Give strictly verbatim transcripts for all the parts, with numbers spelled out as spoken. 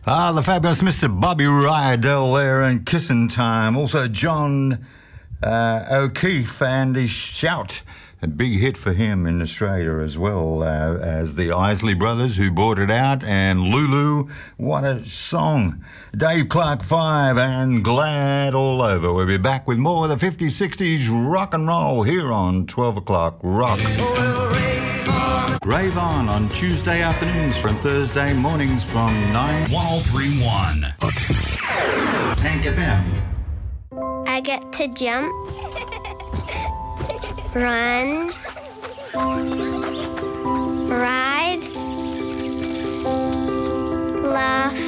Ah, the fabulous Mister Bobby Rydell there and Kissin' Time. Also John uh, O'Keefe and his Shout. A big hit for him in Australia as well uh, as the Isley Brothers, who brought it out, and Lulu. What a song. Dave Clark five and Glad All Over. We'll be back with more of the fifties, sixties rock and roll here on twelve o'clock Rock. Rave on on Tuesday afternoons from Thursday mornings from nine. one oh three point one. Tank F M. I get to jump, run, ride, laugh.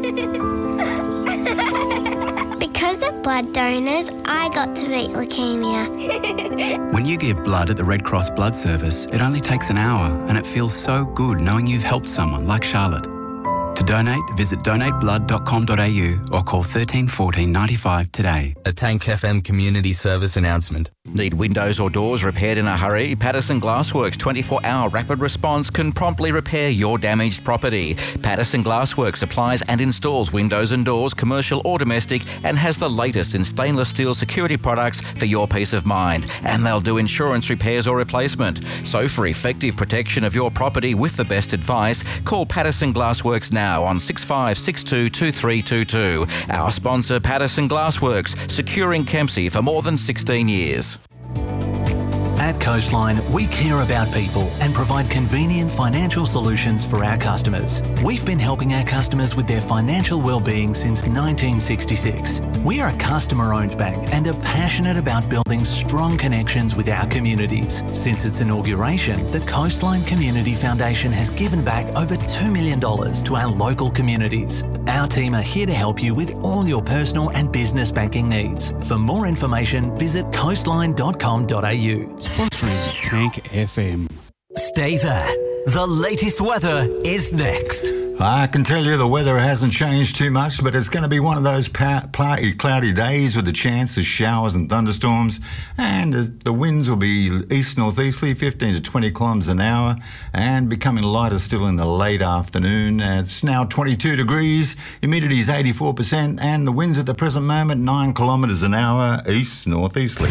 Because of blood donors, I got to beat leukemia. When you give blood at the Red Cross Blood Service, it only takes an hour, and it feels so good knowing you've helped someone like Charlotte. To donate, visit donate blood dot com dot a u or call thirteen fourteen ninety-five today. A Tank F M community service announcement. Need windows or doors repaired in a hurry? Patterson Glassworks twenty-four hour rapid response can promptly repair your damaged property. Patterson Glassworks supplies and installs windows and doors, commercial or domestic, and has the latest in stainless steel security products for your peace of mind. And they'll do insurance repairs or replacement. So for effective protection of your property with the best advice, call Patterson Glassworks now on six five six two two three two two. Our sponsor, Patterson Glassworks, securing Kempsey for more than sixteen years. At Coastline, we care about people and provide convenient financial solutions for our customers. We've been helping our customers with their financial well-being since nineteen sixty-six. We are a customer-owned bank and are passionate about building strong connections with our communities. Since its inauguration, the Coastline Community Foundation has given back over two million dollars to our local communities. Our team are here to help you with all your personal and business banking needs. For more information, visit coastline dot com dot a u. Sponsoring Tank F M. Stay there. The latest weather is next. I can tell you the weather hasn't changed too much, but it's going to be one of those pa- pla- cloudy days with a chance of showers and thunderstorms, and the, the winds will be east-northeasterly, fifteen to twenty kilometres an hour, and becoming lighter still in the late afternoon. Uh, it's now twenty-two degrees, humidity is eighty-four percent, and the winds at the present moment nine kilometres an hour east-northeasterly.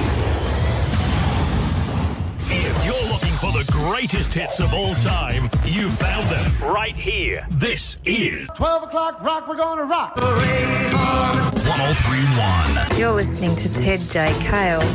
The greatest hits of all time, you found them right here. This is twelve o'clock rock, we're gonna rock. one oh three point one. You're listening to Ted J. Cale.